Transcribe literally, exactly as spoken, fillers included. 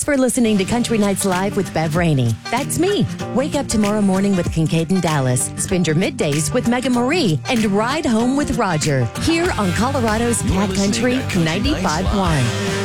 for listening to Country Nights Live with Bev Rainey. That's me. Wake up tomorrow morning with Kincaid and Dallas. Spend your middays with Megan Marie and ride home with Roger. Here on Colorado's Cat Country ninety-five point one.